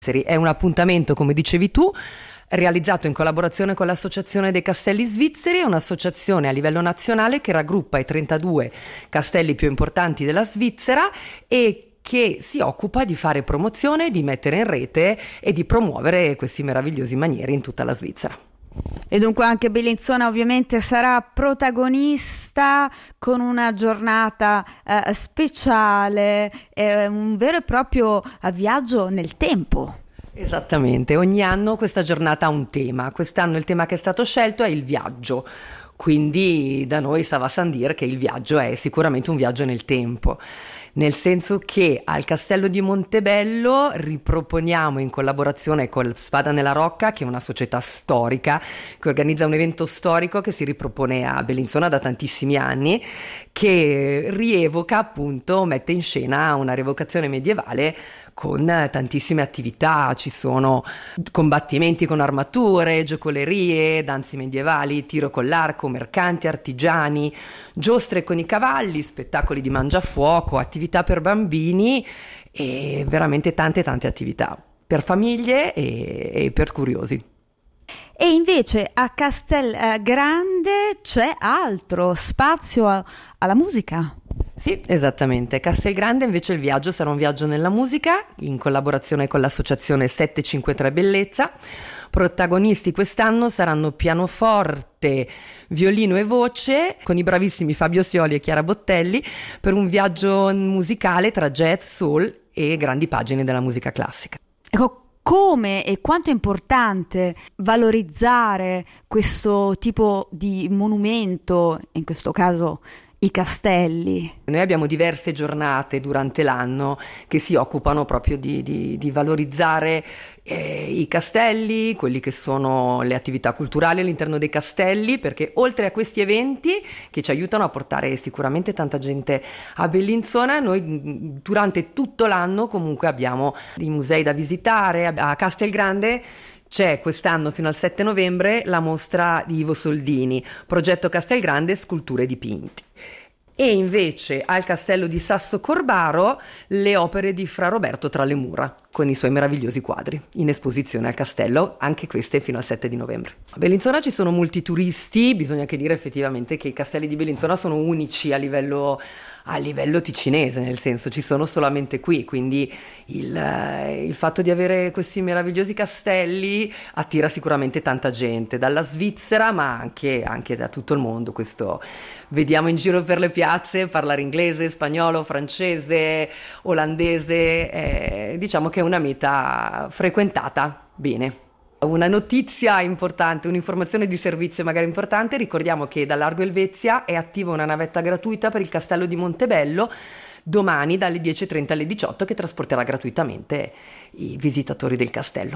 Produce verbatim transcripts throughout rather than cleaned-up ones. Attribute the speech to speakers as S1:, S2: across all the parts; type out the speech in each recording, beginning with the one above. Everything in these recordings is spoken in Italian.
S1: È un appuntamento, come dicevi tu, realizzato in collaborazione con l'Associazione dei Castelli Svizzeri, è un'associazione a livello nazionale che raggruppa i trentadue castelli più importanti della Svizzera e che si occupa di fare promozione, di mettere in rete e di promuovere questi meravigliosi manieri in tutta la Svizzera.
S2: E dunque anche Bellinzona ovviamente sarà protagonista con una giornata eh, speciale, eh, un vero e proprio viaggio nel tempo.
S1: Esattamente, ogni anno questa giornata ha un tema. Quest'anno il tema che è stato scelto è il viaggio, quindi da noi ça va sans dire che il viaggio è sicuramente un viaggio nel tempo. Nel senso che al Castello di Montebello riproponiamo in collaborazione con Spada nella Rocca, che è una società storica che organizza un evento storico che si ripropone a Bellinzona da tantissimi anni, che rievoca appunto, mette in scena una rievocazione medievale con tantissime attività. Ci sono combattimenti con armature, giocolerie, danze medievali, tiro con l'arco, mercanti, artigiani, giostre con i cavalli, spettacoli di mangiafuoco, attività per bambini e veramente tante tante attività per famiglie e, e per curiosi.
S2: E invece a Castel Grande c'è altro spazio a, alla musica.
S1: Sì, esattamente. Castelgrande invece il viaggio sarà un viaggio nella musica in collaborazione con l'associazione sette cinque tre Bellezza. Protagonisti quest'anno saranno pianoforte, violino e voce con i bravissimi Fabio Sioli e Chiara Bottelli per un viaggio musicale tra jazz, soul e grandi pagine della musica classica.
S2: Ecco, come e quanto è importante valorizzare questo tipo di monumento, in questo caso i castelli.
S1: Noi abbiamo diverse giornate durante l'anno che si occupano proprio di, di, di valorizzare eh, i castelli, quelli che sono le attività culturali all'interno dei castelli, perché oltre a questi eventi che ci aiutano a portare sicuramente tanta gente a Bellinzona, noi durante tutto l'anno comunque abbiamo dei musei da visitare. A Castelgrande c'è quest'anno fino al sette novembre la mostra di Ivo Soldini, progetto Castelgrande Sculture dipinti. E invece al castello di Sasso Corbaro le opere di Fra Roberto tra le mura, con i suoi meravigliosi quadri, in esposizione al castello, anche queste fino al sette di novembre. A Bellinzona ci sono molti turisti, bisogna anche dire effettivamente che i castelli di Bellinzona sono unici a livello, a livello ticinese, nel senso ci sono solamente qui, quindi il, il fatto di avere questi meravigliosi castelli attira sicuramente tanta gente, dalla Svizzera ma anche, anche da tutto il mondo. Questo vediamo in giro per le piazze parlare inglese, spagnolo, francese, olandese, eh, diciamo che è una meta frequentata bene. Una notizia importante, un'informazione di servizio magari importante: ricordiamo che da Largo Elvezia è attiva una navetta gratuita per il Castello di Montebello domani dalle dieci e trenta alle diciotto, che trasporterà gratuitamente i visitatori del castello.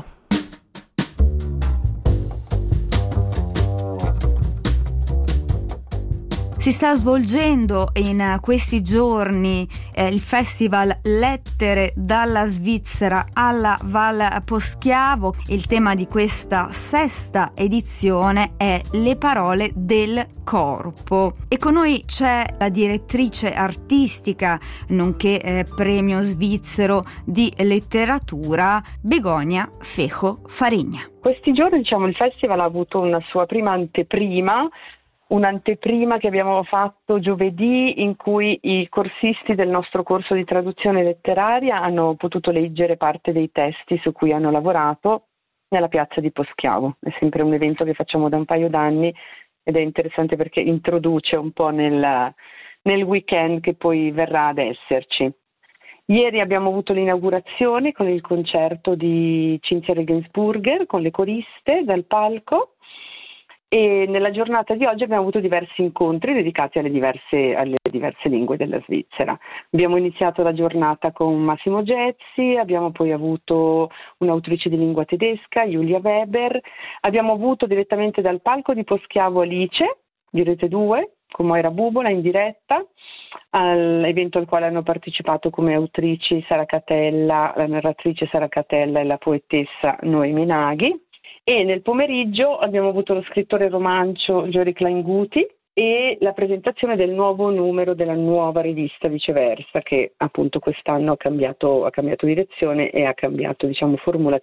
S2: Si sta svolgendo in questi giorni eh, il festival Lettere dalla Svizzera alla Val Poschiavo. Il tema di questa sesta edizione è Le parole del corpo. E con noi c'è la direttrice artistica, nonché eh, premio svizzero di letteratura, Begonia Fejo Farigna.
S3: Questi giorni, diciamo, il festival ha avuto una sua prima anteprima, un'anteprima che abbiamo fatto giovedì, in cui i corsisti del nostro corso di traduzione letteraria hanno potuto leggere parte dei testi su cui hanno lavorato nella piazza di Poschiavo. È sempre un evento che facciamo da un paio d'anni ed è interessante perché introduce un po' nel, nel weekend che poi verrà ad esserci. Ieri abbiamo avuto l'inaugurazione con il concerto di Cinzia Regensburger con le coriste dal palco. E nella giornata di oggi abbiamo avuto diversi incontri dedicati alle diverse, alle diverse lingue della Svizzera. Abbiamo iniziato la giornata con Massimo Gezzi, abbiamo poi avuto un'autrice di lingua tedesca, Julia Weber, abbiamo avuto direttamente dal palco di Poschiavo Alice, di Rete due, con Moira Bubola in diretta, all'evento al quale hanno partecipato come autrici Sara Catella, la narratrice Sara Catella e la poetessa Noemi Naghi. E nel pomeriggio abbiamo avuto lo scrittore romancio Giori Kleinguti e la presentazione del nuovo numero della nuova rivista Viceversa, che appunto quest'anno ha cambiato, ha cambiato direzione e ha cambiato, diciamo, formulazione.